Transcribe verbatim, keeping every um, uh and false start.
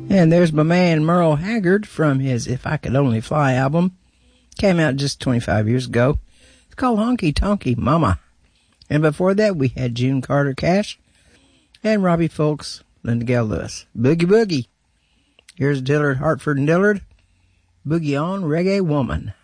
And there's my man Merle Haggard from his If I Could Only Fly album. Came out just twenty-five years ago. It's called Honky Tonky Mama. And before that, we had June Carter Cash and Robbie Fulks, Linda Gail Lewis. Boogie Boogie. Here's Dillard, Hartford and Dillard. Boogie on Reggae Woman.